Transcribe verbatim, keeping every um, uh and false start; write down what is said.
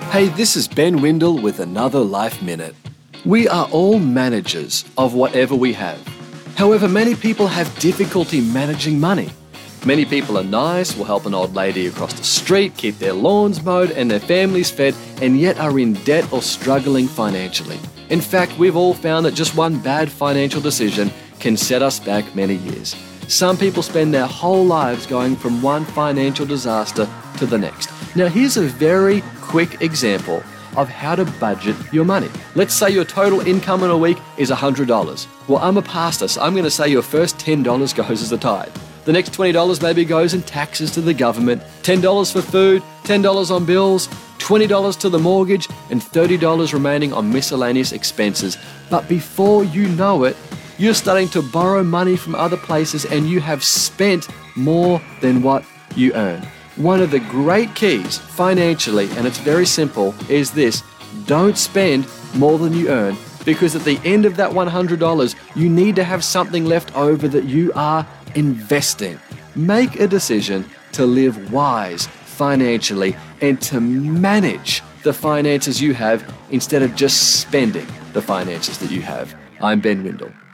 Hey, this is Ben Windle with another Life Minute. We are all managers of whatever we have. However, many people have difficulty managing money. Many people are nice, will help an old lady across the street, keep their lawns mowed and their families fed, and yet are in debt or struggling financially. In fact, we've all found that just one bad financial decision can set us back many years. Some people spend their whole lives going from one financial disaster to the next. Now, here's a very quick example of how to budget your money. Let's say your total income in a week is one hundred dollars. Well, I'm a pastor, so I'm going to say your first ten dollars goes as a tithe. The next twenty dollars maybe goes in taxes to the government, ten dollars for food, ten dollars on bills, twenty dollars to the mortgage, and thirty dollars remaining on miscellaneous expenses. But before you know it, you're starting to borrow money from other places and you have spent more than what you earn. One of the great keys financially, and it's very simple, is this: don't spend more than you earn, because at the end of that one hundred dollars, you need to have something left over that you are investing. Make a decision to live wise financially and to manage the finances you have instead of just spending the finances that you have. I'm Ben Windle.